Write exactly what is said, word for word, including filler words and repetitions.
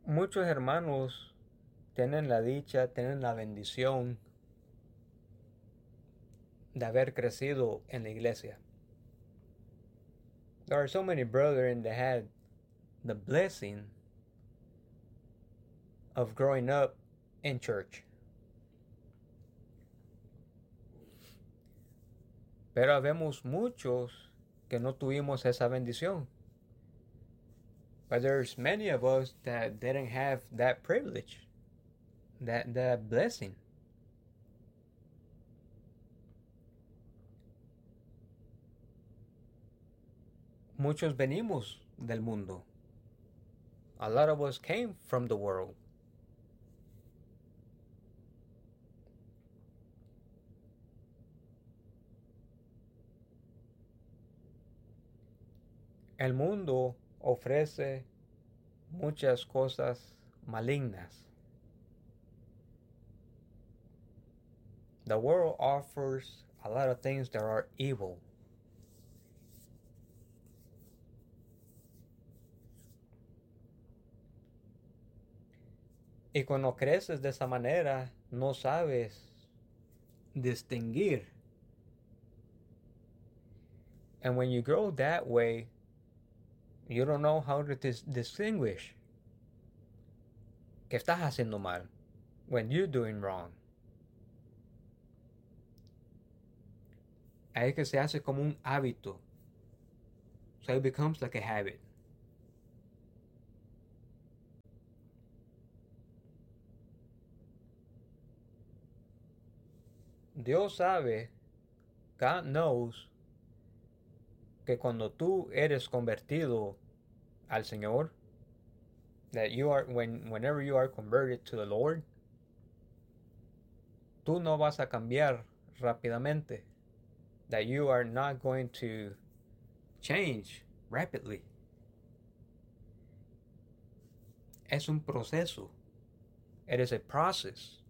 Muchos hermanos tienen la dicha, tienen la bendición de haber crecido en la iglesia. There are so many brethren that had the blessing of growing up in church. Pero habemos muchos que no tuvimos esa bendición. But there's many of us that didn't have that privilege, that, that blessing. Muchos venimos del mundo. A lot of us came from the world. El mundo ofrece muchas cosas malignas. The world offers a lot of things that are evil. Y cuando creces de esa manera, no sabes distinguir. And when you grow that way, you don't know how to dis- distinguish que estás haciendo mal when you're doing wrong. Ahí que se hace como un hábito. So it becomes like a habit. Dios sabe, God knows, que cuando tú eres convertido al Señor, that you are, when, whenever you are converted to the Lord, tú no vas a cambiar rápidamente. That you are not going to change rapidly. Es un proceso. It is a process.